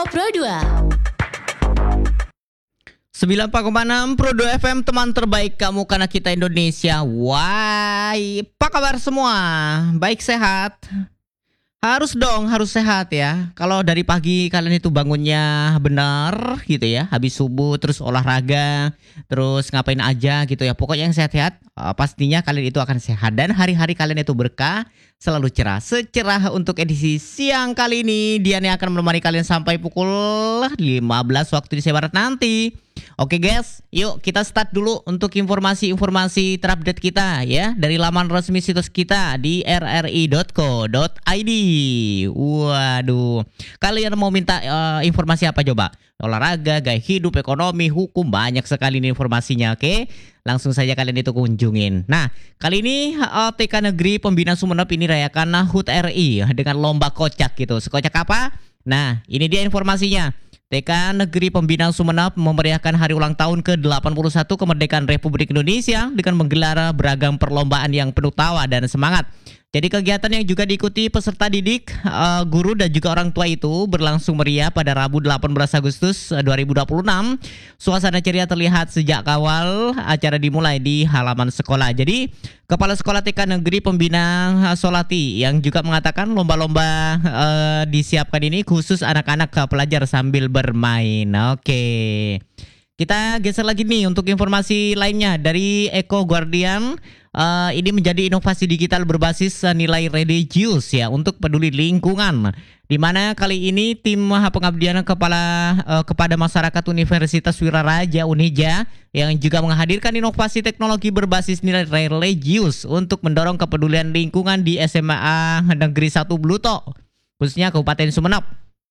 Pro 2. 94,6 Pro 2 FM, teman terbaik kamu karena kita Indonesia. Wah, apa kabar semua? Baik, sehat? Harus dong, harus sehat ya. Kalau dari pagi kalian itu bangunnya benar gitu ya, habis subuh terus olahraga, terus ngapain aja gitu ya. Pokoknya yang sehat-sehat, pastinya kalian itu akan sehat dan hari-hari kalian itu berkah, selalu cerah. Secerah untuk edisi siang kali ini, Dian yang akan menemani kalian sampai pukul 15 waktu Indonesia Barat nanti. Oke guys, yuk kita start dulu untuk informasi-informasi terupdate kita ya dari laman resmi situs kita di rri.co.id. Waduh, kalian mau minta informasi apa coba? Olahraga, gaya hidup, ekonomi, hukum, banyak sekali nih informasinya. Oke, langsung saja kalian itu kunjungin. Nah, kali ini TK Negeri Pembina Sumeneb ini rayakan HUT RI dengan lomba kocak gitu. Sekocak apa? Nah, ini dia informasinya. TK Negeri Pembina Sumeneb memeriahkan hari ulang tahun ke-81 kemerdekaan Republik Indonesia dengan menggelar beragam perlombaan yang penuh tawa dan semangat. Jadi kegiatan yang juga diikuti peserta didik, guru dan juga orang tua itu berlangsung meriah pada Rabu 18 Agustus 2026. Suasana ceria terlihat sejak awal acara dimulai di halaman sekolah. Jadi Kepala Sekolah TK Negeri Pembina Solati yang juga mengatakan lomba-lomba disiapkan ini khusus anak-anak pelajar sambil bermain. Oke. Kita geser lagi nih untuk informasi lainnya dari Eco Guardian. Ini menjadi inovasi digital berbasis nilai religius ya untuk peduli lingkungan. Di mana kali ini tim pengabdian kepada masyarakat Universitas Wiraraja Unija yang juga menghadirkan inovasi teknologi berbasis nilai religius untuk mendorong kepedulian lingkungan di SMA Negeri 1 Bluto, khususnya Kabupaten Sumeneb.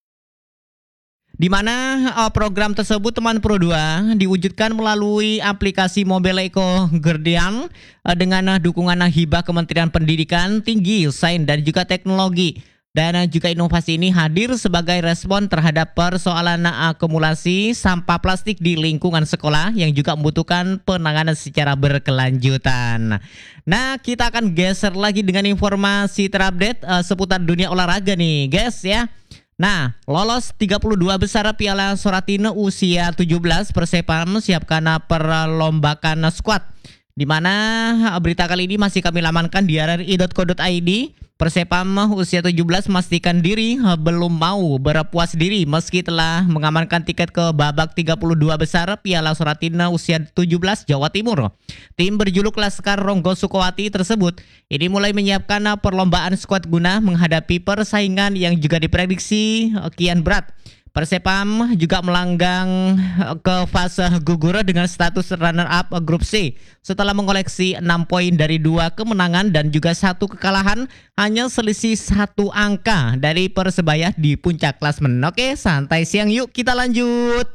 Di mana program tersebut teman Pro 2 diwujudkan melalui aplikasi mobile Eco Guardian dengan dukungan hibah Kementerian Pendidikan Tinggi, Sains dan juga Teknologi. Dan juga inovasi ini hadir sebagai respon terhadap persoalan akumulasi sampah plastik di lingkungan sekolah yang juga membutuhkan penanganan secara berkelanjutan. Nah, kita akan geser lagi dengan informasi terupdate seputar dunia olahraga nih guys ya. Nah, lolos 32 besar Piala Soratine usia 17, Persepam siapkan perlombakan skuad. Di mana berita kali ini masih kami lamankan di rri.co.id. Persepam usia 17 memastikan diri belum mau berpuas diri meski telah mengamankan tiket ke babak 32 besar Piala Soratine usia 17 Jawa Timur. Tim berjuluk Laskar Ronggo Sukowati tersebut ini mulai menyiapkan perlombaan skuad guna menghadapi persaingan yang juga diprediksi kian berat. Persepam juga melanggang ke fase gugur dengan status runner-up grup C setelah mengoleksi 6 poin dari 2 kemenangan dan juga 1 kekalahan, hanya selisih 1 angka dari Persebaya di puncak klasemen. Oke, santai siang yuk kita lanjut.